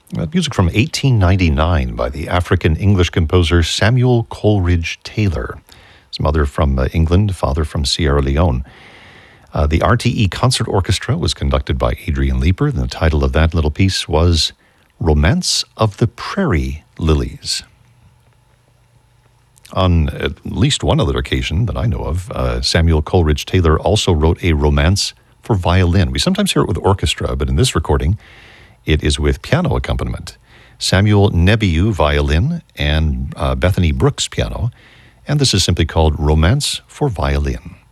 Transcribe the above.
Music from 1899 by the African-English composer Samuel Coleridge Taylor. His mother from England, father from Sierra Leone. The RTE Concert Orchestra was conducted by Adrian Leeper. The title of that little piece was Romance of the Prairie Lilies. On at least one other occasion that I know of, Samuel Coleridge Taylor also wrote a romance for violin. We sometimes hear it with orchestra, but in this recording, it is with piano accompaniment. Samuel Nebiu violin and Bethany Brooks piano, and this is simply called Romance for Violin.